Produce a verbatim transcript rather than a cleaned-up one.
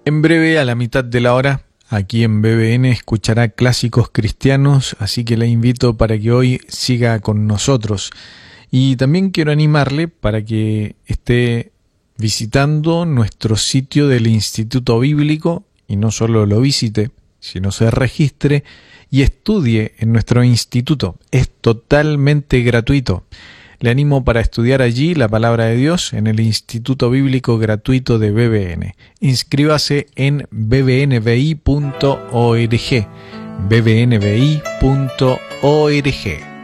En breve, a la mitad de la hora, aquí en B B N escuchará clásicos cristianos, así que le invito para que hoy siga con nosotros. Y también quiero animarle para que esté visitando nuestro sitio del Instituto Bíblico, y no solo lo visite, sino se registre y estudie en nuestro instituto. Es totalmente gratuito. Le animo para estudiar allí la palabra de Dios en el Instituto Bíblico Gratuito de B B N. Inscríbase en b b n b i punto org. b b n b i punto org.